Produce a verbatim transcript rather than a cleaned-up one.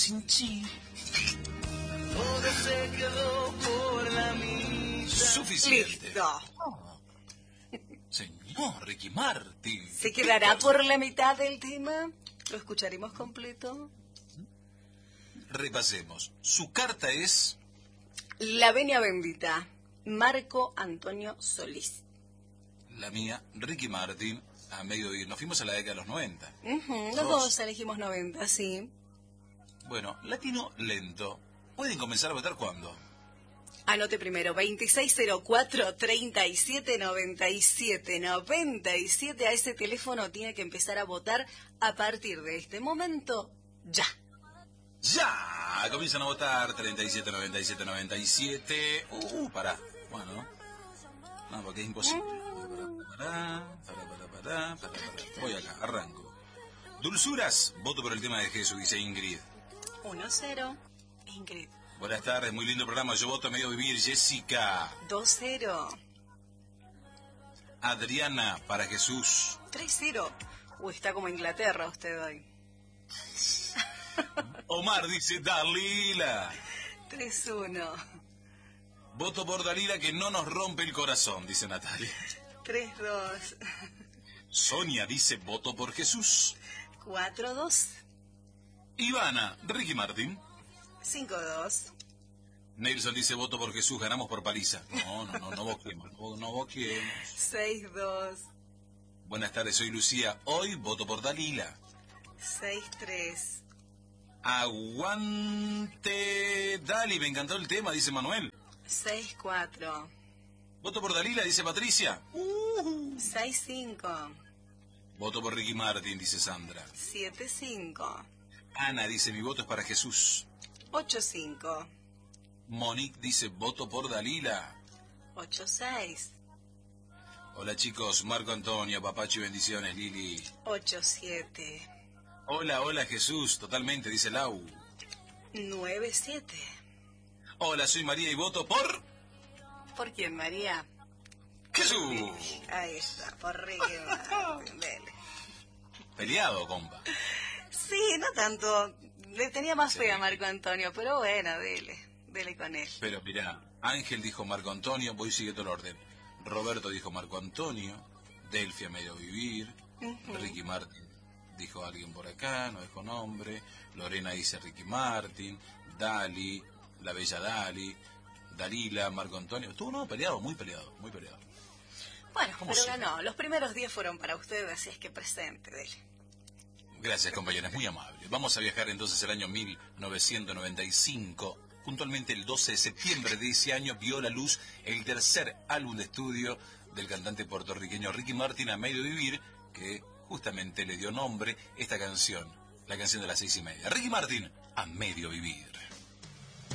Chinchi. Todo se quedó por la mitad. Suficiente. Listo. Oh. Señor Ricky Martin. ¿Se quedará por la mitad del tema? ¿Lo escucharemos completo? Repasemos. Su carta es... La venia bendita. Marco Antonio Solís. La mía, Ricky Martin, a medio ir. Nos fuimos a la década de los noventa. Uh-huh, los Dos. dos elegimos noventa, sí. Bueno, latino lento. ¿Pueden comenzar a votar cuándo? Anote primero, veintiséis cero cuatro, treinta y siete noventa y siete noventa y siete. A ese teléfono tiene que empezar a votar a partir de este momento, ya. ¡Ya! Comienzan a votar treinta y siete, noventa y siete, noventa y siete. Uh, pará. Bueno, no, porque es imposible. Pará, pará, pará, pará, pará, pará. Voy acá, arranco. Dulzuras, voto por el tema de Jesús, dice Ingrid. uno cero, Ingrid. Buenas tardes, muy lindo programa. Yo voto a medio vivir, Jessica. dos cero, Adriana, para Jesús. tres cero. Uy, está como Inglaterra usted hoy. Omar dice Dalila. tres uno, Voto por Dalila que no nos rompe el corazón, dice Natalia. tres dos, Sonia dice voto por Jesús. cuatro dos, Ivana, Ricky Martin. cinco dos, Nelson dice voto por Jesús, ganamos por paliza. No, no, no, no boquemos, no, no boquemos. seis dos, Buenas tardes, soy Lucía. Hoy voto por Dalila. seis tres, Aguante Dali, me encantó el tema, dice Manuel. seis cuatro, Voto por Dalila, dice Patricia. Uh. seis cinco, Voto por Ricky Martin, dice Sandra. siete cinco, Ana dice mi voto es para Jesús. ocho cinco, Monique dice voto por Dalila. ocho seis, Hola chicos, Marco Antonio, papacho y bendiciones, Lili. ocho siete, Hola, hola Jesús, totalmente, dice Lau. nueve siete. Hola, soy María y voto por ¿Por quién, María? Jesús. Ahí está, por Ricky Martin, dele. Peleado, compa. Sí, no tanto. Le tenía más Sí. fe a Marco Antonio, pero bueno, dele, dele con él. Pero mirá, Ángel dijo Marco Antonio, voy siguiendo el orden. Roberto dijo Marco Antonio, Delfia medio vivir, Ujú. Ricky Martin dijo alguien por acá, no dejó nombre, Lorena dice Ricky Martin, Dali, la bella Dali, Dalila, Marco Antonio. Estuvo no peleado, muy peleado, muy peleado. Bueno, ¿Cómo pero siempre? ganó. Los primeros diez fueron para usted, así es que presente, dele. Gracias, compañeras, muy amables. Vamos a viajar entonces al año mil novecientos noventa y cinco. Puntualmente el doce de septiembre de ese año vio la luz el tercer álbum de estudio del cantante puertorriqueño Ricky Martin, A Medio Vivir, que justamente le dio nombre esta canción, la canción de las seis y media. Ricky Martin, A Medio Vivir.